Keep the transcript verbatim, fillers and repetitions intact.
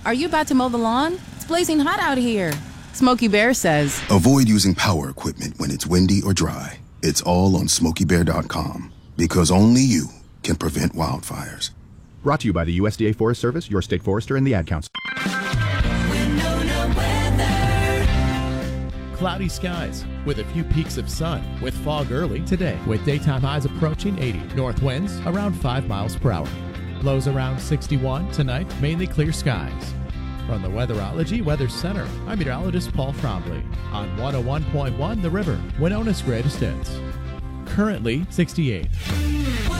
Are you about to mow the lawn? It's blazing hot out here. Smokey Bear says, avoid using power equipment when it's windy or dry. It's all on smokey bear dot com, because only you can prevent wildfires. Brought to you by the U S D A Forest Service, your state forester, and the Ad Council. Cloudy skies with a few peaks of sun with fog early today, with daytime highs approaching eighty. North winds around five miles per hour. Lows around sixty-one tonight, mainly clear skies. From the Weatherology Weather Center, I'm meteorologist Paul Trombley on one oh one point one The River, Winona's greatest hits. Currently sixty-eight.